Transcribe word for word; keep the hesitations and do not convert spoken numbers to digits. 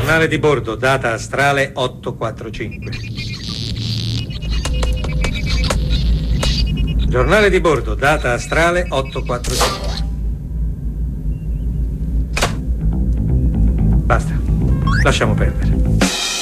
Giornale di bordo, data astrale otto quattro cinque. Giornale di bordo, data astrale otto quattro cinque. Basta, lasciamo perdere.